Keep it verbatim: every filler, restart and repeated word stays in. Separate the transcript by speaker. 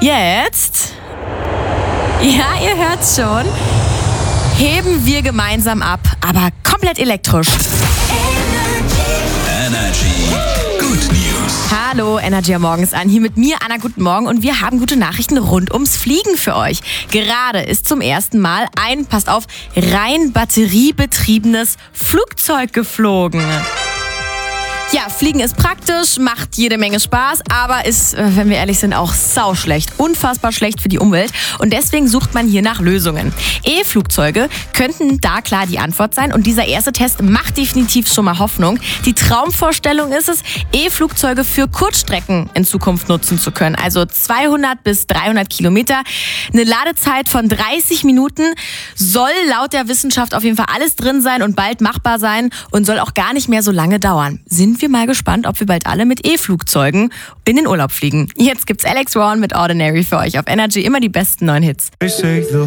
Speaker 1: Jetzt, ja, ihr hört's schon, heben wir gemeinsam ab, aber komplett elektrisch.
Speaker 2: Energy Good News.
Speaker 1: Hallo, Energy am Morgen ist an. Hier mit mir, Anna, guten Morgen. Und wir haben gute Nachrichten rund ums Fliegen für euch. Gerade ist zum ersten Mal ein, passt auf, rein batteriebetriebenes Flugzeug geflogen. Ja, Fliegen ist praktisch, macht jede Menge Spaß, aber ist, wenn wir ehrlich sind, auch sauschlecht. Unfassbar schlecht für die Umwelt. Und deswegen sucht man hier nach Lösungen. E-Flugzeuge könnten da klar die Antwort sein. Und dieser erste Test macht definitiv schon mal Hoffnung. Die Traumvorstellung ist es, E-Flugzeuge für Kurzstrecken in Zukunft nutzen zu können. Also zweihundert bis dreihundert Kilometer. Eine Ladezeit von dreißig Minuten soll laut der Wissenschaft auf jeden Fall alles drin sein und bald machbar sein und soll auch gar nicht mehr so lange dauern. Sind wir mal gespannt, ob wir bald alle mit E-Flugzeugen in den Urlaub fliegen. Jetzt gibt's Alex Ron mit Ordinary für euch auf Energy. Immer die besten neuen Hits.